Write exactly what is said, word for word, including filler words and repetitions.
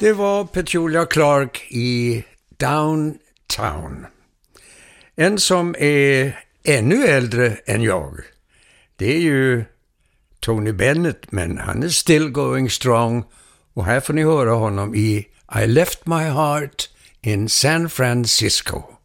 Det var Petula Clark i Downtown. En som är ännu äldre än jag, det är ju Tony Bennett, men han är still going strong. Och här får ni höra honom i I Left My Heart in San Francisco.